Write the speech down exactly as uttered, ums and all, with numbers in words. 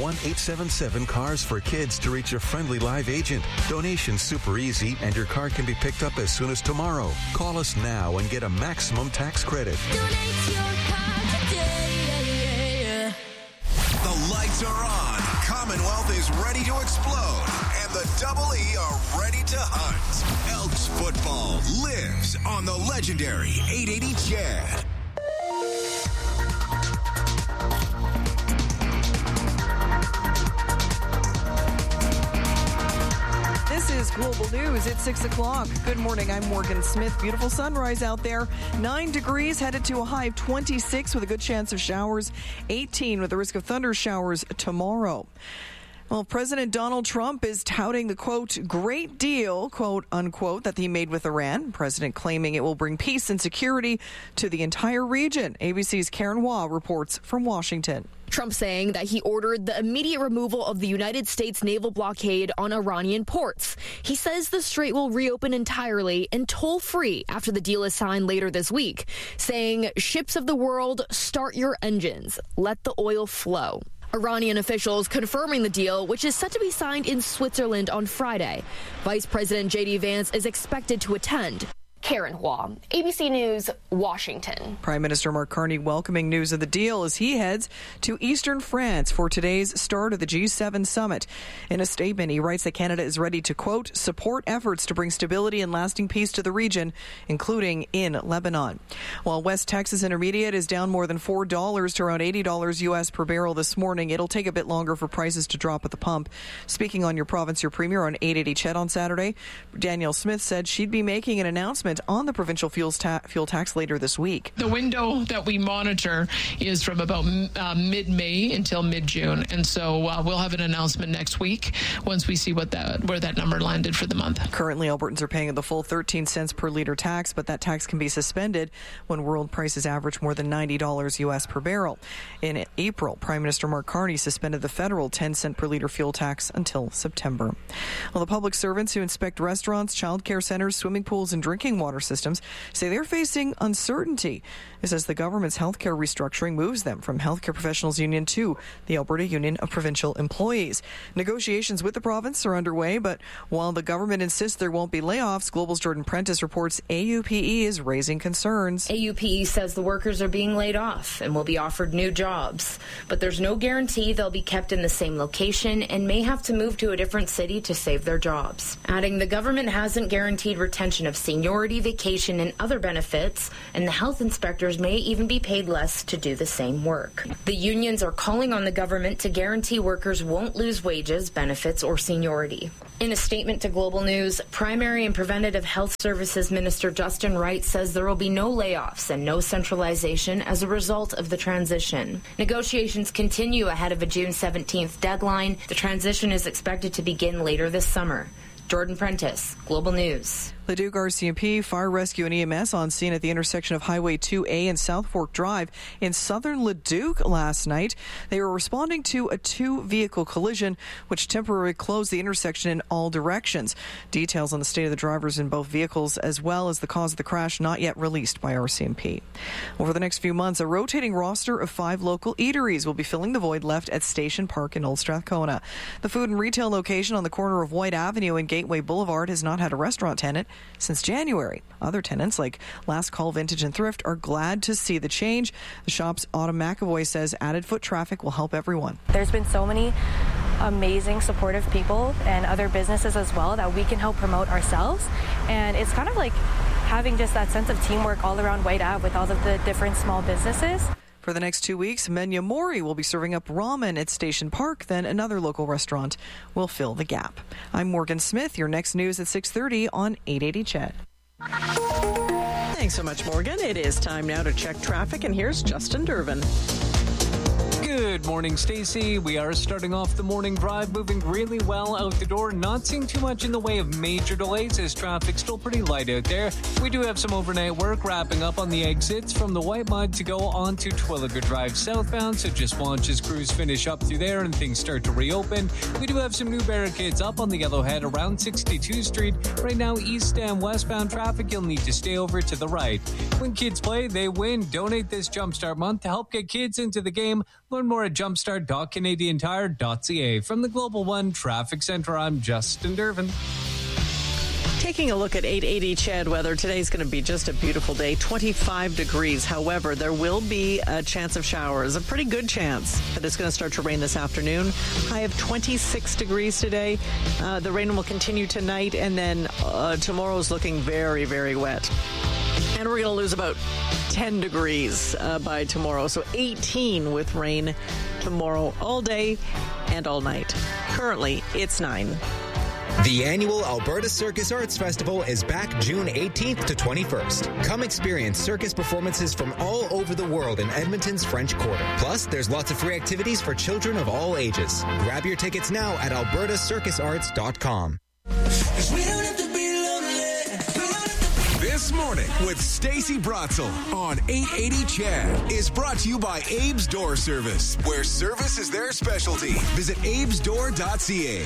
one eight seven seven cars for kids to reach a friendly live agent. Donation's super easy, and your car can be picked up as soon as tomorrow. Call us now and get a maximum tax credit. Donate your car today. The lights are on. Commonwealth is ready to explode, and the Double E are ready to hunt. Elks football lives on the legendary eight eighty C H E D. This is Global News at six o'clock. Good morning. I'm Morgan Smith. Beautiful sunrise out there. Nine degrees, headed to a high of twenty-six with a good chance of showers. eighteen with the risk of thunder showers tomorrow. Well, President Donald Trump is touting the, quote, great deal, quote, unquote, that he made with Iran. President claiming it will bring peace and security to the entire region. A B C's Karen Hua reports from Washington. Trump saying that he ordered the immediate removal of the United States naval blockade on Iranian ports. He says the strait will reopen entirely and toll-free after the deal is signed later this week, saying, ships of the world, start your engines. Let the oil flow. Iranian officials confirming the deal, which is set to be signed in Switzerland on Friday. Vice President J D Vance is expected to attend. Karen Hua, A B C News, Washington. Prime Minister Mark Carney welcoming news of the deal as he heads to eastern France for today's start of the G seven summit. In a statement, he writes that Canada is ready to, quote, support efforts to bring stability and lasting peace to the region, including in Lebanon. While West Texas Intermediate is down more than four dollars to around eighty dollars U S per barrel this morning, it'll take a bit longer for prices to drop at the pump. Speaking on Your Province, Your Premier on eight eighty C H E D on Saturday, Danielle Smith said she'd be making an announcement on the provincial fuels ta- fuel tax later this week. The window that we monitor is from about uh, mid-May until mid-June, and so uh, we'll have an announcement next week once we see what that where that number landed for the month. Currently, Albertans are paying the full thirteen cents per litre tax, but that tax can be suspended when world prices average more than ninety dollars U S per barrel. In April, Prime Minister Mark Carney suspended the federal ten cent per litre fuel tax until September. Well, the public servants who inspect restaurants, childcare centres, swimming pools and drinking water systems say they're facing uncertainty. It says the government's healthcare restructuring moves them from Healthcare Professionals Union to the Alberta Union of Provincial Employees. Negotiations with the province are underway, but while the government insists there won't be layoffs, Global's Jordan Prentice reports A U P E is raising concerns. A U P E says the workers are being laid off and will be offered new jobs, but there's no guarantee they'll be kept in the same location and may have to move to a different city to save their jobs. Adding, the government hasn't guaranteed retention of seniority, vacation, and other benefits, and the health inspectors may even be paid less to do the same work. The unions are calling on the government to guarantee workers won't lose wages, benefits, or seniority. In a statement to Global News, Primary and Preventative Health Services Minister Justin Wright says there will be no layoffs and no centralization as a result of the transition. Negotiations continue ahead of a June seventeenth deadline. The transition is expected to begin later this summer. Jordan Prentice, Global News. Leduc R C M P, Fire Rescue and E M S on scene at the intersection of Highway two A and South Fork Drive in southern Leduc last night. They were responding to a two-vehicle collision which temporarily closed the intersection in all directions. Details on the state of the drivers in both vehicles as well as the cause of the crash not yet released by R C M P. Over the next few months, a rotating roster of five local eateries will be filling the void left at Station Park in Old Strathcona. The food and retail location on the corner of White Avenue and Gateway Boulevard has not had a restaurant tenant since January. Other tenants like Last Call Vintage and Thrift are glad to see the change. The shop's Autumn McAvoy says added foot traffic will help everyone. There's been so many amazing supportive people and other businesses as well that we can help promote ourselves, and it's kind of like having just that sense of teamwork all around White Ave with all of the different small businesses. For the next two weeks, Menya Mori will be serving up ramen at Station Park. Then another local restaurant will fill the gap. I'm Morgan Smith. Your next news at six thirty on eight eighty C H E D. Thanks so much, Morgan. It is time now to check traffic, and here's Justin Durbin. Good morning, Stacey. We are starting off the morning drive moving really well out the door. Not seeing too much in the way of major delays as traffic's still pretty light out there. We do have some overnight work wrapping up on the exits from the White Mud to go on to Twilliger Drive southbound, so just watch as crews finish up through there and things start to reopen. We do have some new barricades up on the Yellowhead around sixty-two Street. Right now, east and westbound traffic, you'll need to stay over to the right. When kids play, they win. Donate this Jumpstart Month to help get kids into the game. Learn more at jumpstart dot canadian tire dot c a. From the Global One Traffic Center, I'm Justin Dervin. Taking a look at eight eighty C H E D weather, today's going to be just a beautiful day, twenty-five degrees. However, there will be a chance of showers, a pretty good chance that it's going to start to rain this afternoon. High of twenty-six degrees today. Uh, the rain will continue tonight, and then uh, tomorrow's looking very, very wet. And we're going to lose about ten degrees uh, by tomorrow, so eighteen with rain tomorrow all day and all night. Currently, it's nine. The annual Alberta Circus Arts Festival is back June eighteenth to twenty-first. Come experience circus performances from all over the world in Edmonton's French Quarter. Plus, there's lots of free activities for children of all ages. Grab your tickets now at alberta circus arts dot com. This Morning with Stacey Bratzel on eight eighty C H E D is brought to you by Abe's Door Service, where service is their specialty. Visit abes door dot c a.